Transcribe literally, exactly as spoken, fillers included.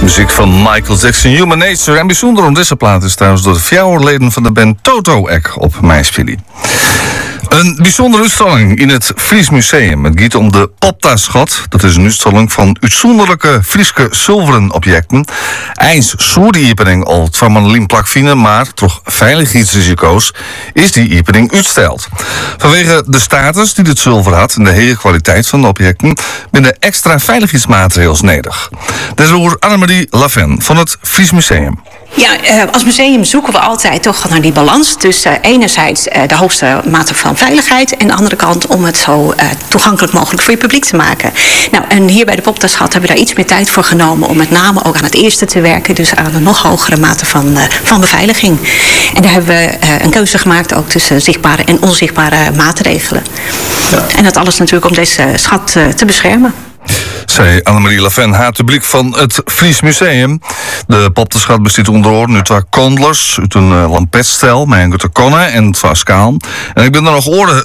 Muziek van Michael Jackson, Human Nature. En bijzonder om deze plaat is trouwens door de fjouwerleden van de band Toto Ek op Meisfili. Een bijzondere uitstalling in het Fries Museum. Het gaat om de Popta-schat. Dat is een uitstalling van uitzonderlijke Frieske zilveren objecten. Eens zo die opening al van Manolien Plakvine, maar toch veiligheidsrisico's is die opening uitsteld. Vanwege de status die het zilver had en de hele kwaliteit van de objecten binnen extra veiligheidsmaatregels nodig. Deshalb Annemarie Laven van het Fries Museum. Ja, als museum zoeken we altijd toch naar die balans tussen enerzijds de hoogste mate van veiligheid en de andere kant om het zo toegankelijk mogelijk voor je publiek te maken. Nou, en hier bij de Popta-schat hebben we daar iets meer tijd voor genomen om met name ook aan het eerste te werken, dus aan een nog hogere mate van, van beveiliging. En daar hebben we een keuze gemaakt ook tussen zichtbare en onzichtbare maatregelen. Ja. En dat alles natuurlijk om deze schat te beschermen. Zei Annemarie Laven, haar publiek van het Fries Museum. De Popta-schat bestaat onder andere uit wat kondels, uit een uh, lampetstijl met een gutte konne en twee skaal. En ik ben er nog oren